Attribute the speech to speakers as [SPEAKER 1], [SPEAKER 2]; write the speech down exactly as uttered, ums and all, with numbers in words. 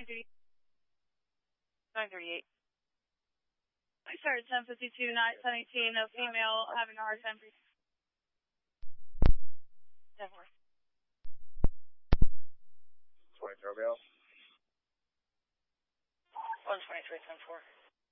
[SPEAKER 1] nine thirty-eight. I started ten fifty-two, nine seventeen, a female having a hard time breathing. ten four.
[SPEAKER 2] twenty-three, Bill.
[SPEAKER 1] one twenty-three, ten four.